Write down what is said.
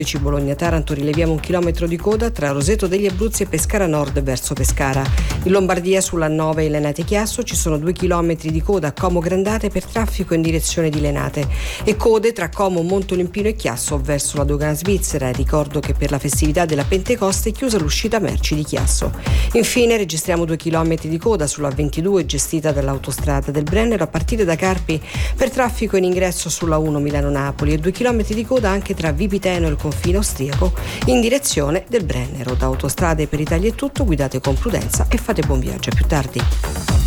Bologna-Taranto rileviamo 1 chilometro di coda tra Roseto degli Abruzzi e Pescara Nord verso Pescara. In Lombardia sulla A9 e Lenate-Chiasso ci sono 2 chilometri di coda a Como Grandate per traffico in direzione di Lenate e code tra Como, Montolimpino e Chiasso verso la dogana svizzera. Ricordo che per la festività della Pentecoste è chiusa l'uscita merci di Chiasso. Infine registriamo 2 chilometri di coda sulla A22 gestita dall'autostrada del Brennero a partire da Carpi per traffico in ingresso sulla 1 Milano-Napoli e 2 chilometri di coda anche tra Vipiteno e il confine austriaco in direzione del Brennero. Da Autostrade per Italia è tutto, guidate con prudenza e fate buon viaggio. A più tardi.